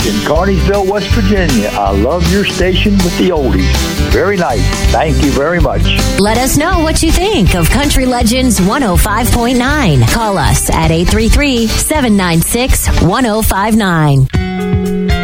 in Carneysville, West Virginia. I love your station with the oldies. Very nice. Thank you very much. Let us know what you think of Country Legends 105.9. Call us at 833-796-1059.